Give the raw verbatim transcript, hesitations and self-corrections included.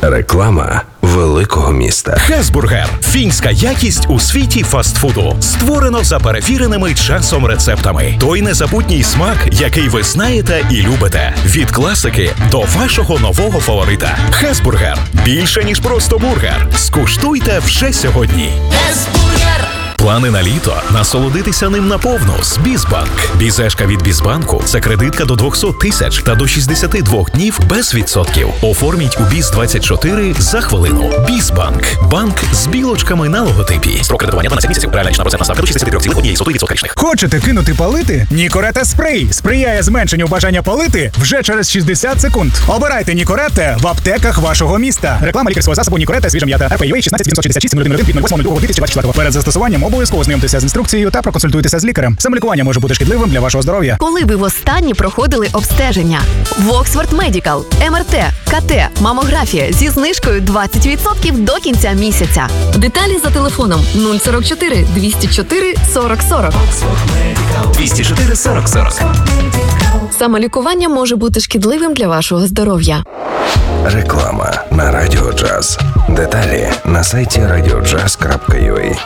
Реклама великого міста. Хесбургер – фінська якість у світі фастфуду. Створено за перевіреними часом рецептами. Той незабутній смак, який ви знаєте і любите. Від класики до вашого нового фаворита. Хесбургер – більше, ніж просто бургер. Скуштуйте вже сьогодні. Хесбургер! Плани на літо – насолодитися ним наповну з Бізбанк. Бізешка від Бізбанку – це кредитка до двісті тисяч та до шістдесят два днів без відсотків. Оформіть у Біз двадцять чотири за хвилину. Бізбанк – банк з білочками на логотипі. Строк кредитування дванадцять місяців. Реальна річна процентна ставка до шістдесят три цілих одна сотих відсотка річних. Хочете кинути палити? Нікоретте спрей сприяє зменшенню бажання палити вже через шістдесят секунд. Обирайте Нікоретте в аптеках вашого міста. Реклама лікарського засобу Нікоретте свіжа м'ята. ар пі ю ей шістнадцять дев'ятсот шістдесят шість нуль один від восьмого лютого дві тисячі двадцять четвертого. Перед застосуванням обов'язково знайомтеся з інструкцією та проконсультуйтеся з лікарем. Самолікування може бути шкідливим для вашого здоров'я. Коли ви востаннє проходили обстеження? В Оксфорд Медікал, ем ер те, ка те, мамографія зі знижкою двадцять відсотків до кінця місяця. Деталі за телефоном нуль сорок чотири двісті чотири сорок сорок. двісті чотири сорок сорок. Самолікування може бути шкідливим для вашого здоров'я. Реклама на Радіо Джаз. Деталі на сайті радіоджаз крапка ю а.